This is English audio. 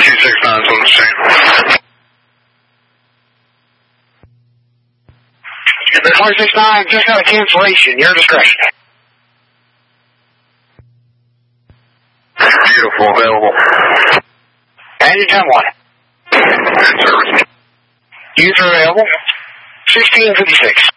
269 is on the chain. The 469 just got a cancellation. Your discretion. Beautiful, available. Anytime one. User available. 1656.